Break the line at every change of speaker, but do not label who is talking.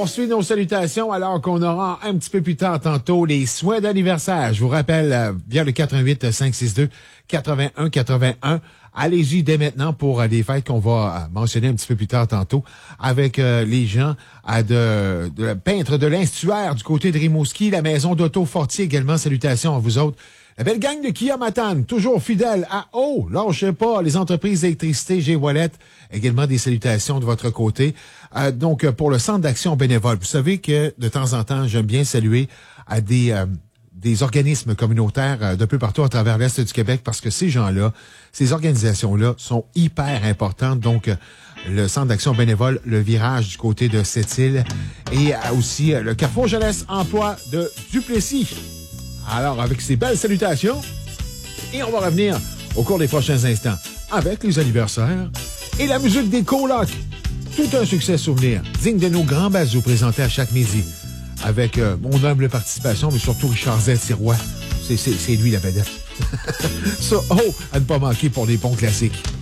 poursuit nos salutations alors qu'on aura un petit peu plus tard tantôt les souhaits d'anniversaire. Je vous rappelle, via le 88-562-8181, allez-y dès maintenant pour les fêtes qu'on va mentionner un petit peu plus tard tantôt avec les gens de peintre de l'Instuaire du côté de Rimouski, la maison d'Auto Fortier également. Salutations à vous autres. La belle gang de Kia Matane, toujours fidèle à lâchez pas, les entreprises d'électricité G-Wallet, également des salutations de votre côté. Donc, pour le Centre d'action bénévole, vous savez que de temps en temps, j'aime bien saluer à des organismes communautaires d'un peu partout à travers l'Est du Québec parce que ces gens-là, ces organisations-là sont hyper importantes. Donc, le Centre d'action bénévole, le Virage du côté de Sept-Îles et aussi le Carrefour Jeunesse Emploi de Duplessis. Alors, avec ces belles salutations, et on va revenir au cours des prochains instants avec les anniversaires et la musique des colocs. Tout un succès souvenir, digne de nos grands bazous présentés à chaque midi. Avec mon humble participation, mais surtout Richard Z-Sirois. C'est lui la vedette. Ça, à ne pas manquer pour les ponts classiques.